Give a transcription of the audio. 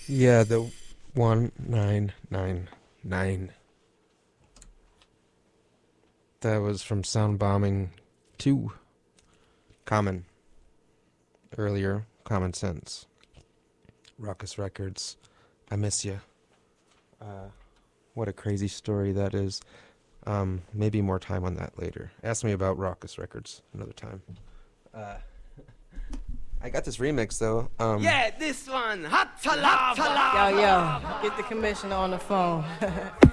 Yeah, the 1999. That was from Sound Bombing 2. Common. Earlier, Common Sense. Ruckus Records. I miss you. What a crazy story that is. Maybe more time on that later. Ask me about Ruckus Records another time. I got this remix though. Yeah, this one. Hot to lava. Yo, get the commissioner on the phone.